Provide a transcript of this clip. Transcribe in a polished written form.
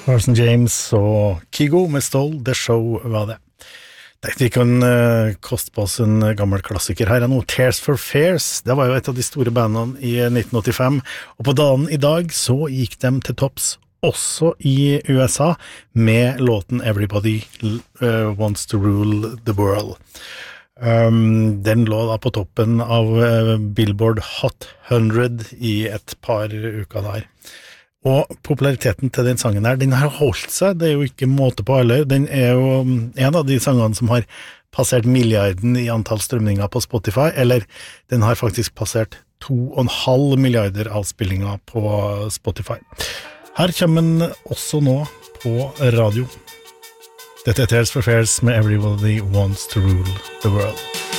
Carson James og Kygo med Stole The Show var det. Vi kan koste på oss en gammel klassiker her nå, Tears for Fears. Det var jo et av de store bandene i 1985, og på dagen i dag så gikk de til topps også i USA med låten Everybody Wants to Rule the World. Den lå da på toppen av Billboard Hot 100 i et par uker der. Og populariteten til den sangen her, den har holdt seg, det er jo ikke måte på heller. Den er jo en av de sangene som har passert milliarden i antall strømninger på Spotify, eller den har faktisk passert 2,5 milliarder avspillinger på Spotify. Her kommer den også nå på radio. Dette er Tears for Fears med Everybody Wants to Rule the World.